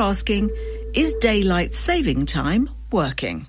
asking, is daylight saving time working?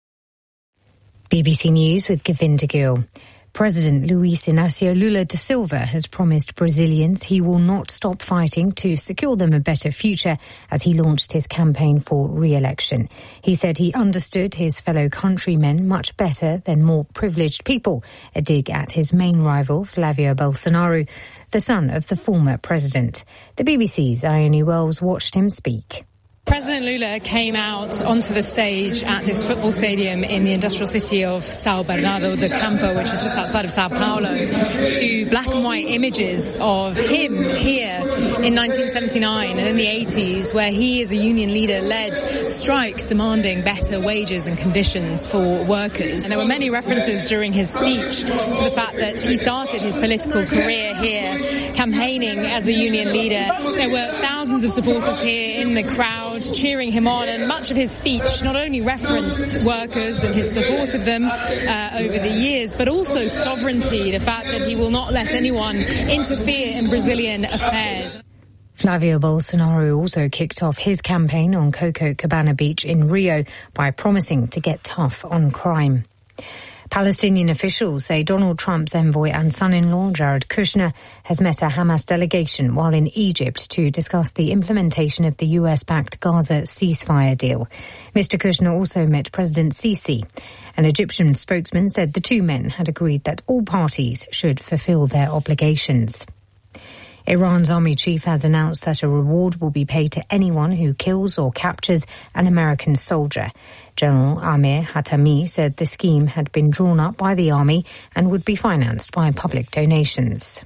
BBC News with Govinda Gill. President Luiz Inácio Lula da Silva has promised Brazilians he will not stop fighting to secure them a better future as he launched his campaign for re-election. He said he understood his fellow countrymen much better than more privileged people, a dig at his main rival, Flavio Bolsonaro, the son of the former president. The BBC's Ione Wells watched him speak. President Lula came out onto the stage at this football stadium in the industrial city of São Bernardo do Campo, which is just outside of Sao Paulo, to black and white images of him here in 1979 and in the 80s, where he as a union leader led strikes demanding better wages and conditions for workers. And there were many references during his speech to the fact that he started his political career here campaigning as a union leader. There were thousands of supporters here in the crowd cheering him on, and much of his speech not only referenced workers and his support of them over the years, but also sovereignty, the fact that he will not let anyone interfere in Brazilian affairs. Flavio Bolsonaro also kicked off his campaign on Copacabana Beach in Rio by promising to get tough on crime. Palestinian officials say Donald Trump's envoy and son-in-law, Jared Kushner, has met a Hamas delegation while in Egypt to discuss the implementation of the US-backed Gaza ceasefire deal. Mr. Kushner also met President Sisi. An Egyptian spokesman said the two men had agreed that all parties should fulfill their obligations. Iran's army chief has announced that a reward will be paid to anyone who kills or captures an American soldier. General Amir Hatami said the scheme had been drawn up by the army and would be financed by public donations.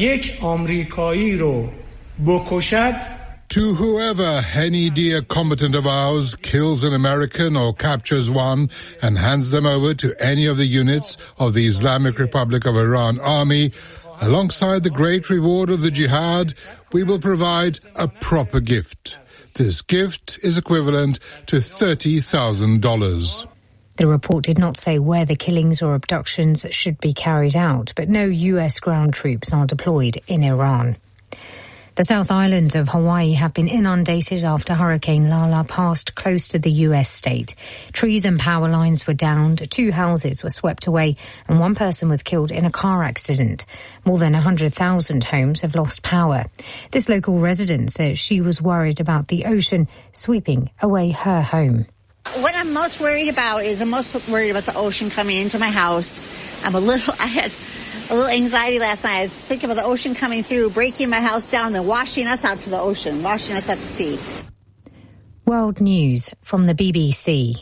To whoever any dear combatant of ours kills an American or captures one and hands them over to any of the units of the Islamic Republic of Iran army, alongside the great reward of the jihad, we will provide a proper gift. This gift is equivalent to $30,000. The report did not say where the killings or abductions should be carried out, but no US ground troops are deployed in Iran. The South Islands of Hawaii have been inundated after Hurricane Lala passed close to the US state. Trees and power lines were downed, 2 houses were swept away, and 1 person was killed in a car accident. More than 100,000 homes have lost power. This local resident says she was worried about the ocean sweeping away her home. What I'm most worried about is I'm most worried about the ocean coming into my house. I had a little anxiety last night. I was thinking about the ocean coming through, breaking my house down, and washing us out to the ocean, washing us out to sea. World News from the BBC.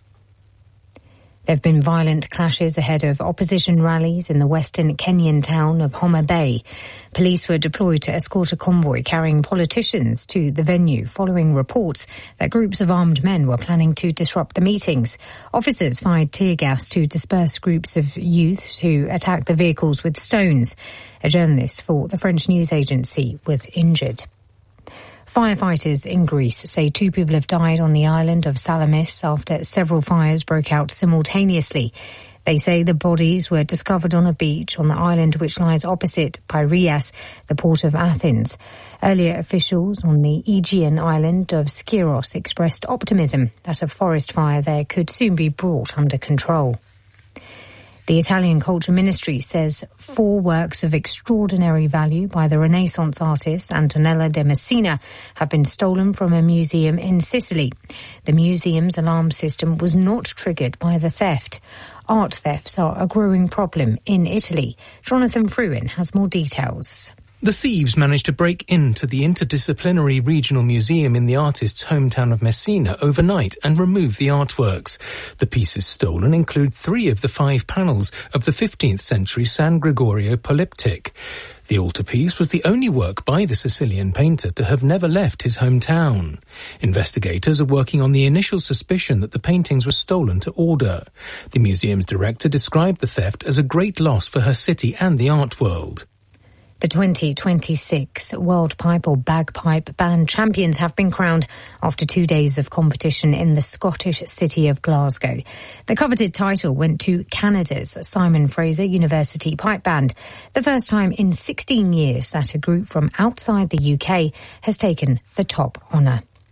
There have been violent clashes ahead of opposition rallies in the western Kenyan town of Homa Bay. Police were deployed to escort a convoy carrying politicians to the venue following reports that groups of armed men were planning to disrupt the meetings. Officers fired tear gas to disperse groups of youths who attacked the vehicles with stones. A journalist for the French news agency was injured. Firefighters in Greece say 2 people have died on the island of Salamis after several fires broke out simultaneously. They say the bodies were discovered on a beach on the island which lies opposite Piraeus, the port of Athens. Earlier, officials on the Aegean island of Skiros expressed optimism that a forest fire there could soon be brought under control. The Italian Culture Ministry says 4 works of extraordinary value by the Renaissance artist Antonella de Messina have been stolen from a museum in Sicily. The museum's alarm system was not triggered by the theft. Art thefts are a growing problem in Italy. Jonathan Fruin has more details. The thieves managed to break into the Interdisciplinary Regional Museum in the artist's hometown of Messina overnight and remove the artworks. The pieces stolen include 3 of the 5 panels of the 15th century San Gregorio polyptych. The altarpiece was the only work by the Sicilian painter to have never left his hometown. Investigators are working on the initial suspicion that the paintings were stolen to order. The museum's director described the theft as a great loss for her city and the art world. The 2026 World Pipe or Bagpipe Band champions have been crowned after 2 days of competition in the Scottish city of Glasgow. The coveted title went to Canada's Simon Fraser University Pipe Band, the first time in 16 years that a group from outside the UK has taken the top honour.